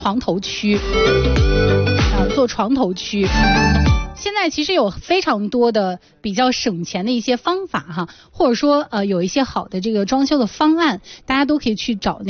床头区做床头区。现在其实有非常多的比较省钱的一些方法哈，或者说有一些好的这个装修的方案，大家都可以去找